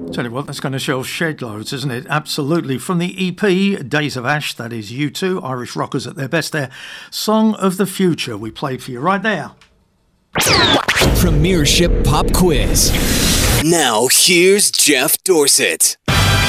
Tell you what, that's going to show shed loads, isn't it? Absolutely. From the EP, Days of Ash, that is U2, Irish rockers at their best there. Song of the Future, we played for you right there. Premiership Pop Quiz. Now, here's Jeff Dorset.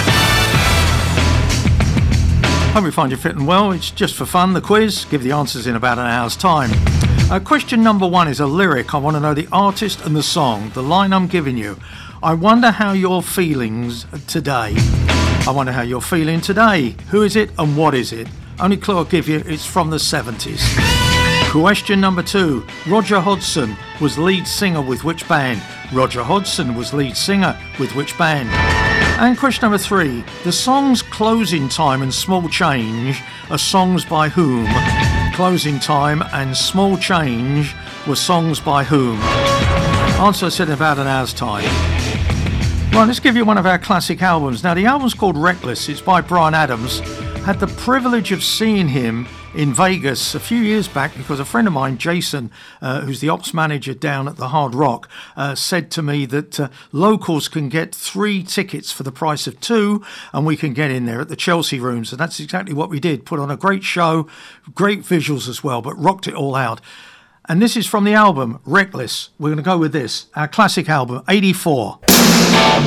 Hope you find you fitting well. It's just for fun, the quiz. Give the answers in about an hour's time. Question number 1 is a lyric. I want to know the artist and the song. The line I'm giving you. I wonder how you're feeling today. I wonder how you're feeling today. Who is it and what is it? Only clue I'll give you, it's from the 70s. Question number 2. Roger Hodgson was lead singer with which band? Roger Hodgson was lead singer with which band? And question number 3. The songs Closing Time and Small Change are songs by whom? Closing Time and Small Change were songs by whom? Answer I said in about an hour's time. Right, let's give you one of our classic albums. Now, the album's called Reckless. It's by Bryan Adams. Had the privilege of seeing him in Vegas a few years back because a friend of mine, Jason, who's the ops manager down at the Hard Rock, said to me that locals can get 3 tickets for the price of 2 and we can get in there at the Chelsea Rooms. And that's exactly what we did. Put on a great show, great visuals as well, but rocked it all out. And this is from the album Reckless. We're going to go with this, our classic album, 84.